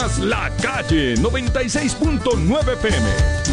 Escuchas La Calle 96.9 FM.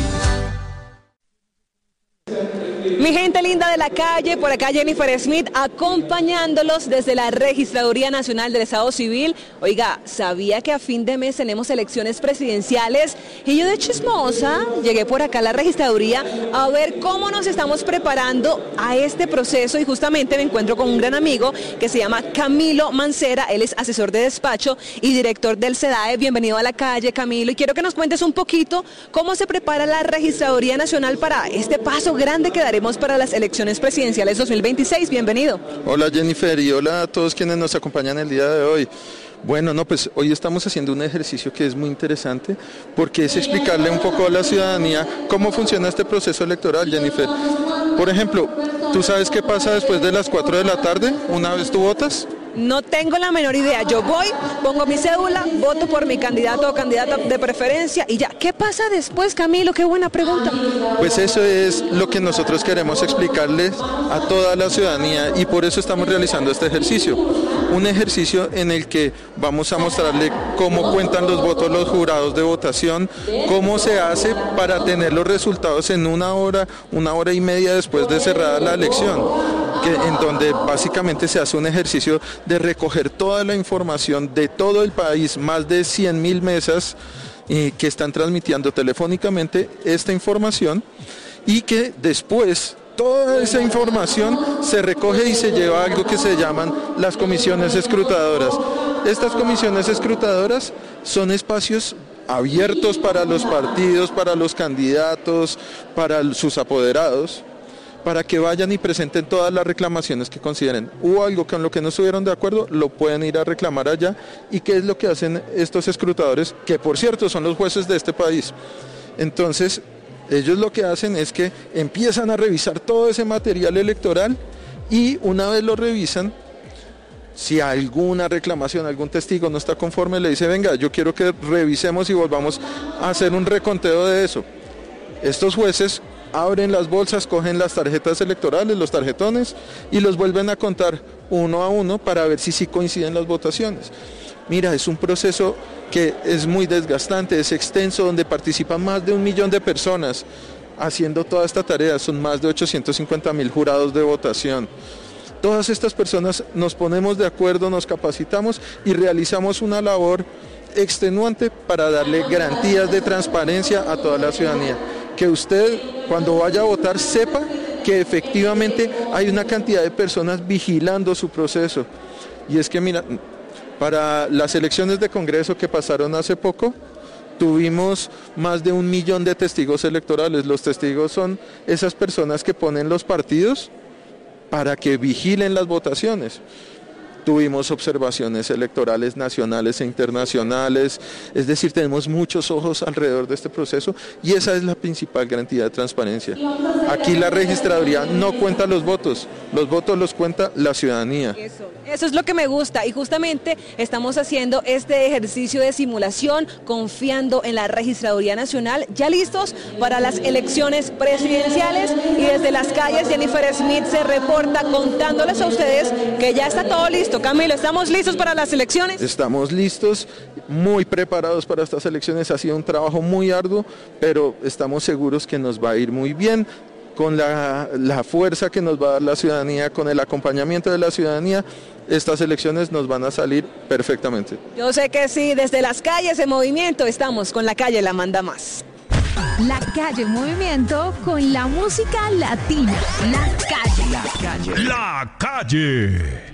Mi gente linda de la calle, por acá Jennifer Smith acompañándolos desde la Registraduría Nacional del Estado Civil. Oiga, ¿sabía que a fin de mes tenemos elecciones presidenciales? Y yo de chismosa llegué por acá a la Registraduría a ver cómo nos estamos preparando a este proceso y justamente me encuentro con un gran amigo que se llama Camilo Mancera. Él es asesor de despacho y director del SEDAE. Bienvenido a la calle, Camilo, y quiero que nos cuentes un poquito cómo se prepara la Registraduría Nacional para este paso grande que daremos para las elecciones presidenciales 2026. Bienvenido. Hola Jennifer y hola a todos quienes nos acompañan el día de hoy. Bueno, pues hoy estamos haciendo un ejercicio que es muy interesante porque es explicarle un poco a la ciudadanía cómo funciona este proceso electoral, Jennifer. Por ejemplo, ¿tú sabes qué pasa después de las 4 de la tarde una vez tú votas? No tengo la menor idea. Yo voy, pongo mi cédula, voto por mi candidato o candidata de preferencia y ya. ¿Qué pasa después, Camilo? Qué buena pregunta. Pues eso es lo que nosotros queremos explicarles a toda la ciudadanía y por eso estamos realizando este ejercicio. Un ejercicio en el que vamos a mostrarle cómo cuentan los votos los jurados de votación, cómo se hace para tener los resultados en una hora y media después de cerrada la elección. En donde básicamente se hace un ejercicio de recoger toda la información de todo el país, más de 100.000 mesas que están transmitiendo telefónicamente esta información y que después toda esa información se recoge y se lleva a algo que se llaman las comisiones escrutadoras. Estas comisiones escrutadoras son espacios abiertos para los partidos, para los candidatos, para sus apoderados, para que vayan y presenten todas las reclamaciones que consideren. Hubo algo con lo que no estuvieron de acuerdo, lo pueden ir a reclamar allá. ¿Y qué es lo que hacen estos escrutadores? Que por cierto son los jueces de este país. Entonces, ellos lo que hacen es que empiezan a revisar todo ese material electoral y una vez lo revisan, si alguna reclamación, algún testigo no está conforme, le dice, venga, yo quiero que revisemos y volvamos a hacer un reconteo de eso. Estos jueces abren las bolsas, cogen las tarjetas electorales, los tarjetones y los vuelven a contar uno a uno para ver si sí coinciden las votaciones. Mira, es un proceso que es muy desgastante, es extenso, donde participan más de 1 millón de personas haciendo toda esta tarea. Son más de 850.000 jurados de votación. Todas estas personas nos ponemos de acuerdo, nos capacitamos y realizamos una labor extenuante para darle garantías de transparencia a toda la ciudadanía. Que usted cuando vaya a votar sepa que efectivamente hay una cantidad de personas vigilando su proceso. Y es que mira, para las elecciones de Congreso que pasaron hace poco, tuvimos más de 1 millón de testigos electorales. Los testigos son esas personas que ponen los partidos para que vigilen las votaciones. Tuvimos observaciones electorales nacionales e internacionales, es decir, tenemos muchos ojos alrededor de este proceso y esa es la principal garantía de transparencia. Aquí la registraduría no cuenta los votos los cuenta la ciudadanía. Eso es lo que me gusta y justamente estamos haciendo este ejercicio de simulación confiando en la Registraduría Nacional, ya listos para las elecciones presidenciales y desde las calles Jennifer Smith se reporta contándoles a ustedes que ya está todo listo. Camilo, ¿estamos listos para las elecciones? Estamos listos, muy preparados para estas elecciones, ha sido un trabajo muy arduo, pero estamos seguros que nos va a ir muy bien, con la fuerza que nos va a dar la ciudadanía, con el acompañamiento de la ciudadanía, estas elecciones nos van a salir perfectamente. Yo sé que sí, desde las calles en movimiento estamos con La Calle La Manda Más. La Calle en movimiento con la música latina. La Calle. La Calle.